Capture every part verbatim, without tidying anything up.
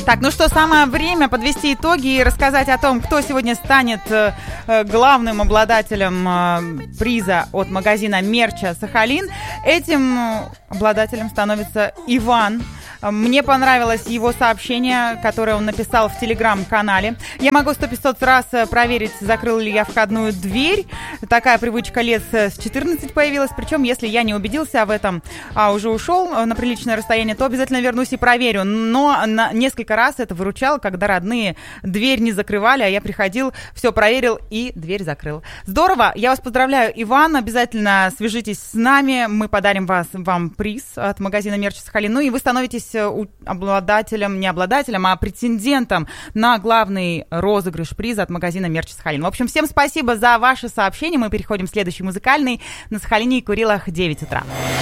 Так, ну что, самое время подвести итоги и рассказать о том, кто сегодня станет э, главным обладателем э, приза от магазина мерча «Сахалин». Этим обладателем становится Иван. Мне понравилось его сообщение, которое он написал в телеграм-канале. Я могу сто пятьсот раз проверить, закрыл ли я входную дверь. Такая привычка лет с четырнадцати появилась. Причем, если я не убедился в этом, а уже ушел на приличное расстояние, то обязательно вернусь и проверю. Но на несколько раз это выручало, когда родные дверь не закрывали, а я приходил, все проверил и дверь закрыл. Здорово! Я вас поздравляю, Иван. Обязательно свяжитесь с нами. Мы подарим вас, вам приз от магазина мерча «Сахалин». Ну и вы становитесь обладателем, не обладателем, а претендентом на главный розыгрыш приза от магазина мерча «Сахалин». В общем, всем спасибо за ваши сообщения. Мы переходим в следующий музыкальный на Сахалине и Курилах, девять утра.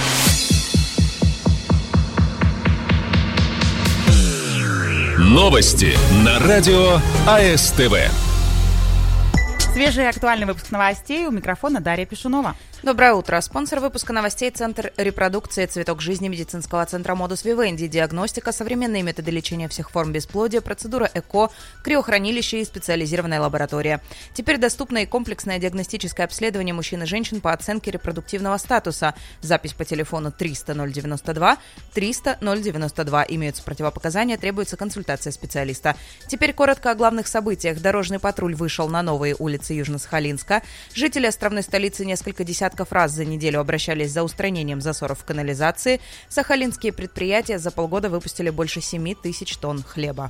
Новости на радио АСТВ. Свежий и актуальный выпуск новостей. У микрофона Дарья Пешунова. Доброе утро. Спонсор выпуска новостей — Центр репродукции «Цветок жизни» медицинского центра «Модус Вивенди». Диагностика, современные методы лечения всех форм бесплодия, процедура ЭКО, криохранилище и специализированная лаборатория. Теперь доступно и комплексное диагностическое обследование мужчин и женщин по оценке репродуктивного статуса. Запись по телефону триста ноль девяносто два триста ноль девяносто два. Имеются противопоказания, требуется консультация специалиста. Теперь коротко о главных событиях. Дорожный патруль вышел на новые улицы Южно-Сахалинска. Жители островной столицы несколько десятков раз за неделю обращались за устранением засоров в канализации. Сахалинские предприятия за полгода выпустили больше семи тысяч тонн хлеба.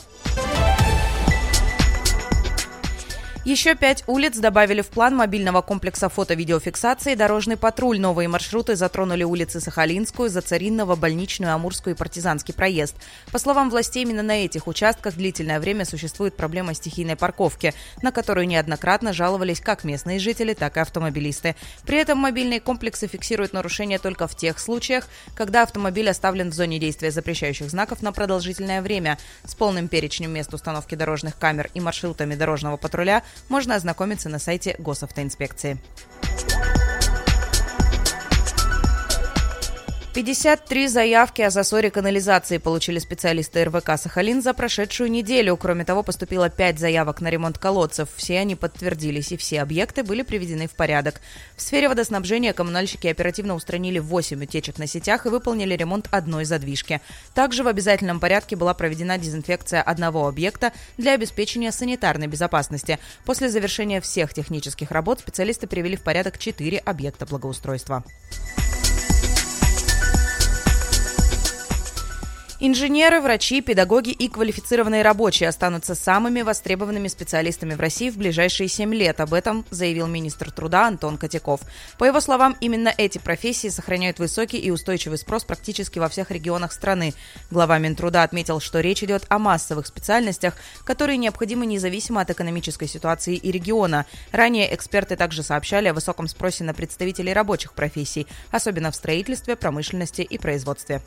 Еще пять улиц добавили в план мобильного комплекса фото-видеофиксации «Дорожный патруль». Новые маршруты затронули улицы Сахалинскую, Зацаринного, Больничную, Амурскую и Партизанский проезд. По словам властей, именно на этих участках длительное время существует проблема стихийной парковки, на которую неоднократно жаловались как местные жители, так и автомобилисты. При этом мобильные комплексы фиксируют нарушения только в тех случаях, когда автомобиль оставлен в зоне действия запрещающих знаков на продолжительное время. С полным перечнем мест установки дорожных камер и маршрутами дорожного патруля можно ознакомиться на сайте госавтоинспекции. пятьдесят три заявки о засоре канализации получили специалисты эр вэ ка «Сахалин» за прошедшую неделю. Кроме того, поступило пять заявок на ремонт колодцев. Все они подтвердились, и все объекты были приведены в порядок. В сфере водоснабжения коммунальщики оперативно устранили восемь утечек на сетях и выполнили ремонт одной задвижки. Также в обязательном порядке была проведена дезинфекция одного объекта для обеспечения санитарной безопасности. После завершения всех технических работ специалисты привели в порядок четыре объекта благоустройства. Инженеры, врачи, педагоги и квалифицированные рабочие останутся самыми востребованными специалистами в России в ближайшие семь лет. Об этом заявил министр труда Антон Котяков. По его словам, именно эти профессии сохраняют высокий и устойчивый спрос практически во всех регионах страны. Глава Минтруда отметил, что речь идет о массовых специальностях, которые необходимы независимо от экономической ситуации и региона. Ранее эксперты также сообщали о высоком спросе на представителей рабочих профессий, особенно в строительстве, промышленности и производстве.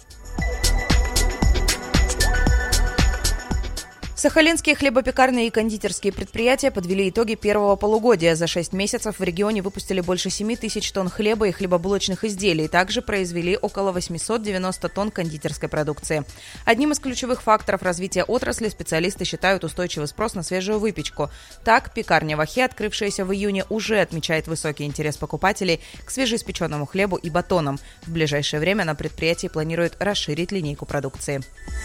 Сахалинские хлебопекарные и кондитерские предприятия подвели итоги первого полугодия. За шесть месяцев в регионе выпустили больше семи тысяч тонн хлеба и хлебобулочных изделий. Также произвели около восемьсот девяносто тонн кондитерской продукции. Одним из ключевых факторов развития отрасли специалисты считают устойчивый спрос на свежую выпечку. Так, пекарня «Вахе», открывшаяся в июне, уже отмечает высокий интерес покупателей к свежеиспеченному хлебу и батонам. В ближайшее время на предприятии планируют расширить линейку продукции.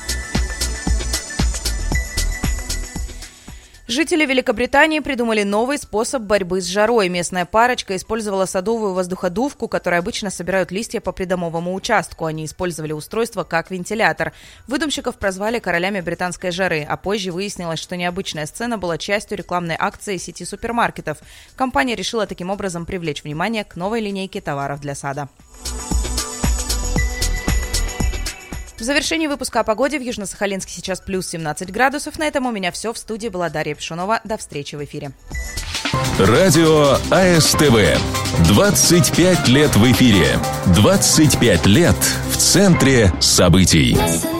Жители Великобритании придумали новый способ борьбы с жарой. Местная парочка использовала садовую воздуходувку, которой обычно собирают листья по придомовому участку. Они использовали устройство как вентилятор. Выдумщиков прозвали королями британской жары, а позже выяснилось, что необычная сцена была частью рекламной акции сети супермаркетов. Компания решила таким образом привлечь внимание к новой линейке товаров для сада. В завершении выпуска о погоде в Южно-Сахалинске сейчас плюс семнадцать градусов. На этом у меня все. В студии была Дарья Пешунова. До встречи в эфире. Радио АСТВ. двадцать пять лет в эфире. двадцать пять лет в центре событий.